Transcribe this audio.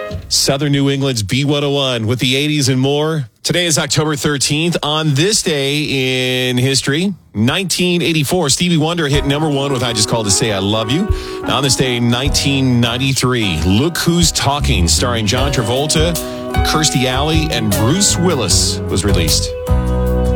Southern New England's B101 with the 80s and more. Today is October 13th. On this day in history, 1984, Stevie Wonder hit number one with I Just Called to Say I Love You. Now on this day, 1993, Look Who's Talking, starring John Travolta, Kirstie Alley, and Bruce Willis was released.